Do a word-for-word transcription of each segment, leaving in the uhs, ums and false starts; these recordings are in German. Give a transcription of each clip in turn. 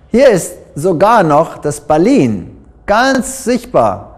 Hier ist sogar noch das Balin, ganz sichtbar.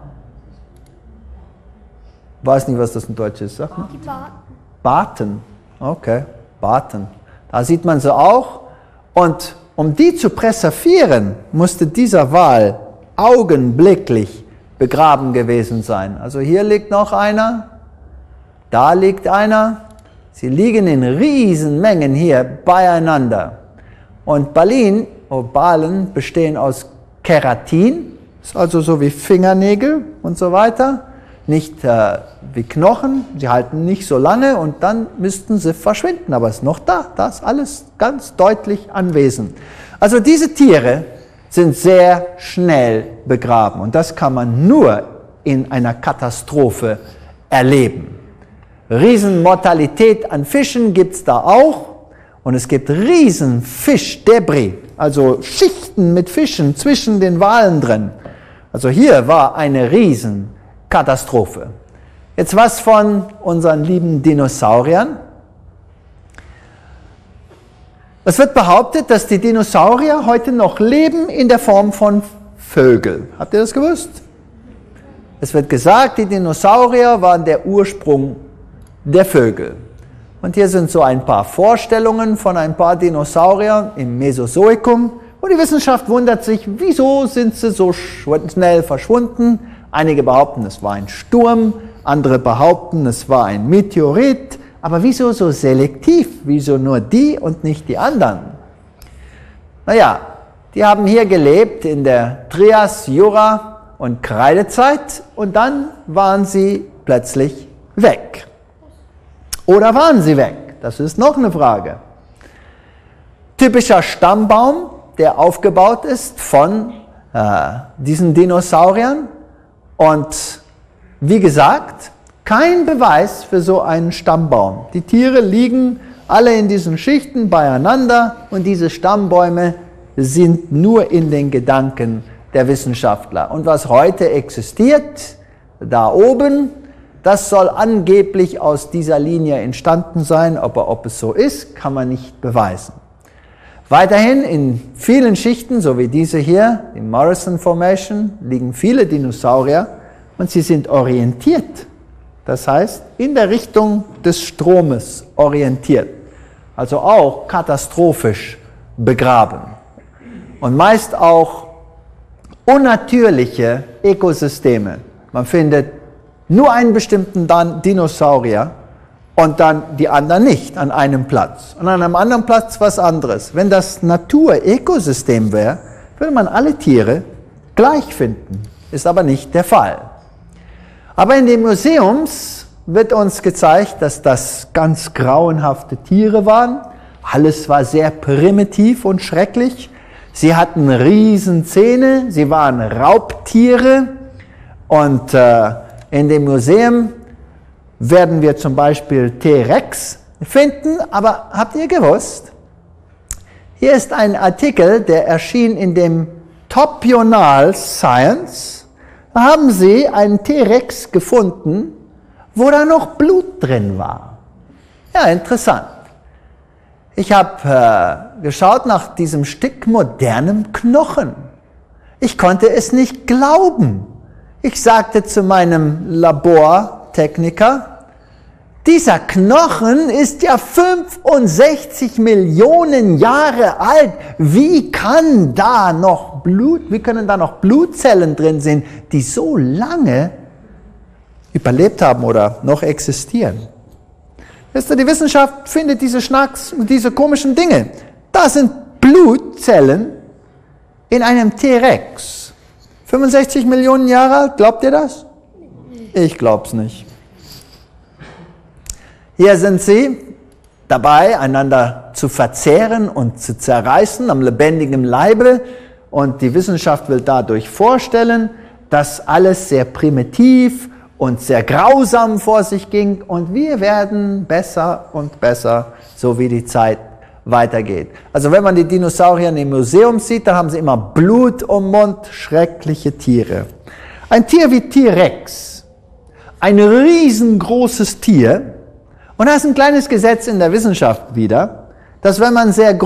Weiß nicht, was das in Deutsch ist. Sag mal. Die Barten. Barten, okay, Barten. Da sieht man sie auch. Und um die zu präservieren, musste dieser Wal augenblicklich begraben gewesen sein. Also hier liegt noch einer, da liegt einer. Sie liegen in Riesenmengen hier beieinander. Und Balin, oder Balen, bestehen aus Keratin, ist also so wie Fingernägel und so weiter. Nicht äh, wie Knochen, sie halten nicht so lange und dann müssten sie verschwinden, aber es ist noch da, da ist alles ganz deutlich anwesend. Also diese Tiere sind sehr schnell begraben und das kann man nur in einer Katastrophe erleben. Riesenmortalität an Fischen gibt es da auch und es gibt riesen Fischdebris, also Schichten mit Fischen zwischen den Walen drin. Also hier war eine riesen Katastrophe. Jetzt was von unseren lieben Dinosauriern. Es wird behauptet, dass die Dinosaurier heute noch leben in der Form von Vögeln. Habt ihr das gewusst? Es wird gesagt, die Dinosaurier waren der Ursprung der Vögel. Und hier sind so ein paar Vorstellungen von ein paar Dinosauriern im Mesozoikum. Und die Wissenschaft wundert sich, wieso sind sie so schnell verschwunden? Einige behaupten, es war ein Sturm, andere behaupten, es war ein Meteorit. Aber wieso so selektiv? Wieso nur die und nicht die anderen? Naja, die haben hier gelebt in der Trias, Jura und Kreidezeit und dann waren sie plötzlich weg. Oder waren sie weg? Das ist noch eine Frage. Typischer Stammbaum, der aufgebaut ist von äh, diesen Dinosauriern. Und wie gesagt, kein Beweis für so einen Stammbaum. Die Tiere liegen alle in diesen Schichten beieinander und diese Stammbäume sind nur in den Gedanken der Wissenschaftler. Und was heute existiert, da oben, das soll angeblich aus dieser Linie entstanden sein, aber ob es so ist, kann man nicht beweisen. Weiterhin in vielen Schichten, so wie diese hier, die Morrison Formation, liegen viele Dinosaurier und sie sind orientiert. Das heißt, in der Richtung des Stromes orientiert. Also auch katastrophisch begraben. Und meist auch unnatürliche Ökosysteme. Man findet nur einen bestimmten Dinosaurier und dann die anderen nicht an einem Platz. Und an einem anderen Platz was anderes. Wenn das Natur-Ökosystem wäre, würde man alle Tiere gleich finden. Ist aber nicht der Fall. Aber in den Museums wird uns gezeigt, dass das ganz grauenhafte Tiere waren. Alles war sehr primitiv und schrecklich. Sie hatten Riesenzähne, sie waren Raubtiere. Und äh, in dem Museum werden wir zum Beispiel T-Rex finden. Aber habt ihr gewusst, hier ist ein Artikel, der erschien in dem Top Journal Science. Da haben sie einen T-Rex gefunden, wo da noch Blut drin war. Ja, interessant. Ich habe äh, geschaut nach diesem Stück modernem Knochen. Ich konnte es nicht glauben. Ich sagte zu meinem Labortechniker, dieser Knochen ist ja fünfundsechzig Millionen Jahre alt. Wie kann da noch Blut, wie können da noch Blutzellen drin sein, die so lange überlebt haben oder noch existieren? Wisst ihr, die Wissenschaft findet diese Schnacks und diese komischen Dinge. Das sind Blutzellen in einem T-Rex. fünfundsechzig Millionen Jahre alt, glaubt ihr das? Ich glaub's nicht. Hier sind sie dabei, einander zu verzehren und zu zerreißen am lebendigen Leibe. Und die Wissenschaft will dadurch vorstellen, dass alles sehr primitiv und sehr grausam vor sich ging. Und wir werden besser und besser, so wie die Zeit weitergeht. Also wenn man die Dinosaurier im Museum sieht, dann haben sie immer Blut um den Mund, schreckliche Tiere. Ein Tier wie T-Rex, ein riesengroßes Tier. Und da ist ein kleines Gesetz in der Wissenschaft wieder, dass wenn man sehr